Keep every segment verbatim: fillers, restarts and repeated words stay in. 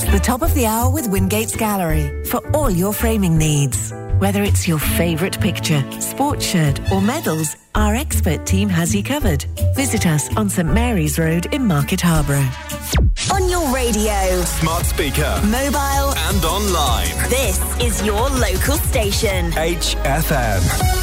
The top of the hour with Wingates Gallery for all your framing needs. Whether it's your favourite picture, sports shirt or medals, our expert team has you covered. Visit us on St Mary's Road in Market Harborough. On your radio, smart speaker, mobile and online. This is your local station. H F M.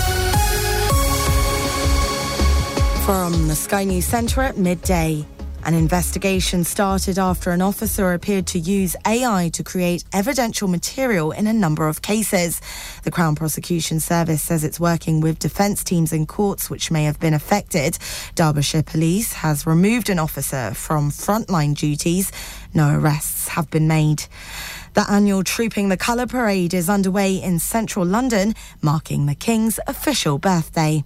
From the Sky News Centre at midday. An investigation started after an officer appeared to use A I to create evidential material in a number of cases. The Crown Prosecution Service says it's working with defence teams in courts which may have been affected. Derbyshire Police has removed an officer from frontline duties. No arrests have been made. The annual Trooping the Colour Parade is underway in central London, marking the King's official birthday.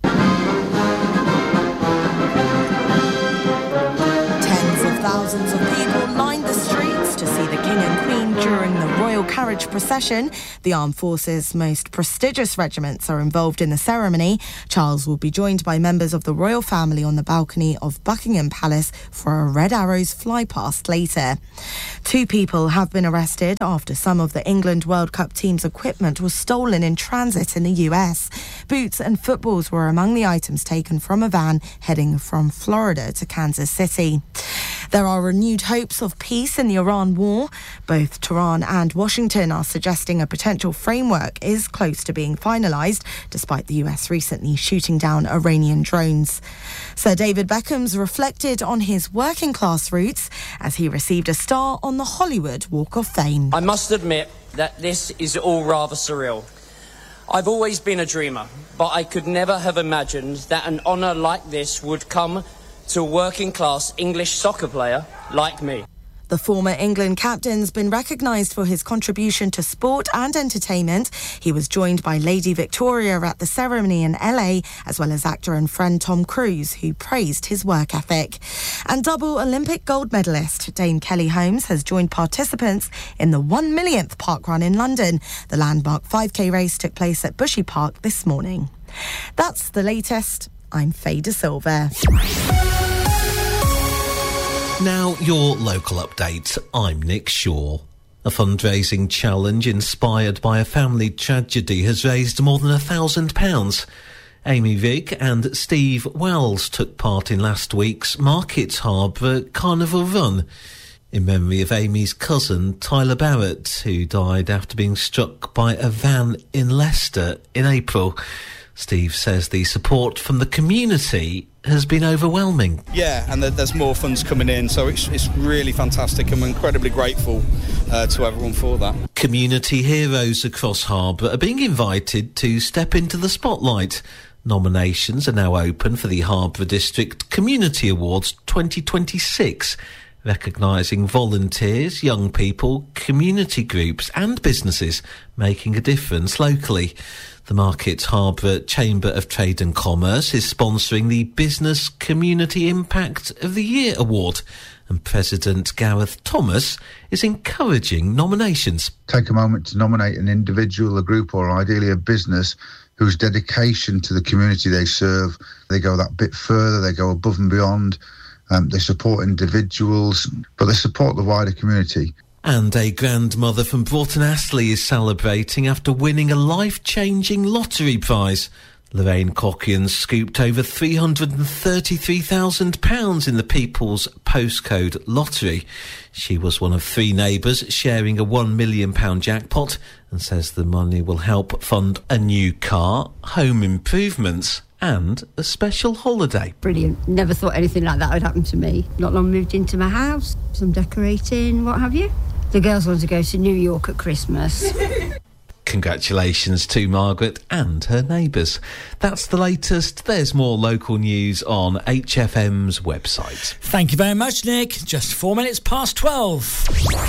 Thousands of people lined the streets to see the King and Queen during the royal carriage procession. The Armed Forces' most prestigious regiments are involved in the ceremony. Charles will be joined by members of the royal family on the balcony of Buckingham Palace for a Red Arrows flypast later. Two people have been arrested after some of the England World Cup team's equipment was stolen in transit in the U S. Boots and footballs were among the items taken from a van heading from Florida to Kansas City. There are renewed hopes of peace in the Iran war. Both Tehran and Washington are suggesting a potential framework is close to being finalised, despite the U S recently shooting down Iranian drones. Sir David Beckham's reflected on his working class roots as he received a star on the Hollywood Walk of Fame. I must admit that this is all rather surreal. I've always been a dreamer, but I could never have imagined that an honour like this would come to a working-class English soccer player like me. The former England captain's been recognised for his contribution to sport and entertainment. He was joined by Lady Victoria at the ceremony in L A, as well as actor and friend Tom Cruise, who praised his work ethic. And double Olympic gold medalist Dame Kelly Holmes has joined participants in the one millionth parkrun in London. The landmark five K race took place at Bushy Park this morning. That's the latest. I'm Faye De Silva. Now, your local update. I'm Nick Shaw. A fundraising challenge inspired by a family tragedy has raised more than a thousand pounds. Amy Vig and Steve Wells took part in last week's Market Harborough Carnival Run in memory of Amy's cousin, Tyler Barrett, who died after being struck by a van in Leicester in April. Steve says the support from the community has been overwhelming. Yeah, and there's more funds coming in, so it's, it's really fantastic, and we're incredibly grateful uh, to everyone for that. Community heroes across Harborough are being invited to step into the spotlight. Nominations are now open for the Harborough District Community Awards twenty twenty-six, recognising volunteers, young people, community groups and businesses making a difference locally. The Market Harborough Chamber of Trade and Commerce is sponsoring the Business Community Impact of the Year Award, and President Gareth Thomas is encouraging nominations. Take a moment to nominate an individual, a group or ideally a business whose dedication to the community they serve, they go that bit further, they go above and beyond. Um, they support individuals, but they support the wider community. And a grandmother from Broughton Astley is celebrating after winning a life-changing lottery prize. Lorraine Cockian scooped over three hundred thirty-three thousand pounds in the People's Postcode Lottery. She was one of three neighbours sharing a one million pounds jackpot and says the money will help fund a new car, home improvements and a special holiday. Brilliant. Never thought anything like that would happen to me. Not long moved into my house, some decorating, what have you. The girls want to go to New York at Christmas. Congratulations to Margaret and her neighbours. That's the latest. There's more local news on H F M's website. Thank you very much, Nick. Just four minutes past twelve.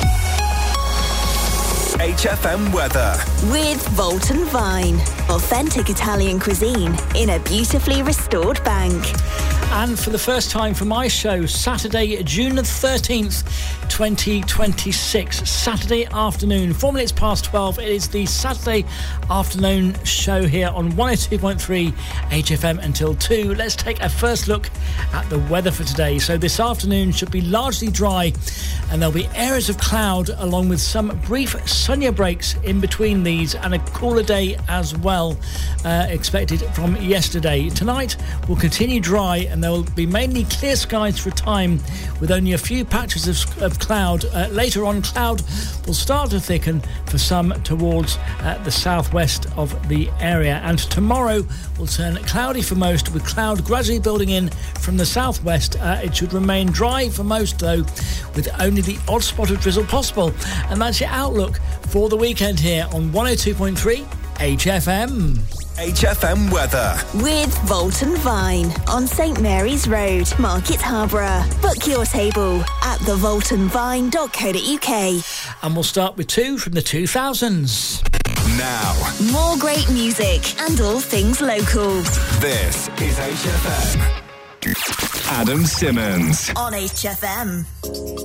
H F M weather. With Volton Vine. Authentic Italian cuisine in a beautifully restored bank. And for the first time for my show, Saturday, June the thirteenth, twenty twenty twenty-six, Saturday afternoon, four minutes past twelve. It is the Saturday afternoon show here on one oh two point three H F M until two. Let's take a first look at the weather for today. So this afternoon should be largely dry, and there'll be areas of cloud along with some brief sunnier breaks in between these, and a cooler day as well uh, expected from yesterday. Tonight will continue dry, and there will be mainly clear skies for a time with only a few patches of, of cloud. Uh, later on, cloud will start to thicken for some towards uh, the southwest of the area, and tomorrow will turn cloudy for most, with cloud gradually building in from the southwest. Uh, it should remain dry for most, though, with only the odd spot of drizzle possible. And that's your outlook for the weekend here on one oh two point three H F M. H F M weather. With Volt and Vine on St Mary's Road, Market Harborough. Book your table at the volt and vine dot co dot uk. And we'll start with two from the two thousands. Now. More great music and all things local. This is H F M. Adam Simmons. On H F M.